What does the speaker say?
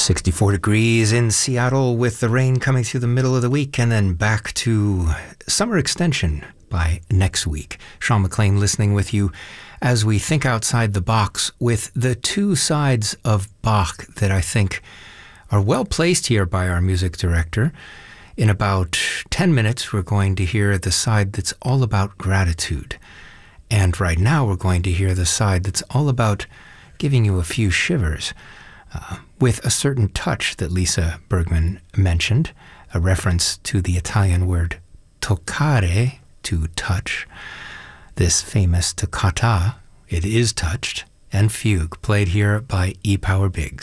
64 degrees in Seattle with the rain coming through the middle of the week, and then back to summer extension by next week. Sean McLean listening with you as we think outside the box with the two sides of Bach that I think are well placed here by our music director. In about 10 minutes, we're going to hear the side that's all about gratitude. And right now, we're going to hear the side that's all about giving you a few shivers. With a certain touch that Lisa Bergman mentioned, a reference to the Italian word toccare, to touch. This famous toccata, it is touched, and fugue, played here by E. Power Biggs.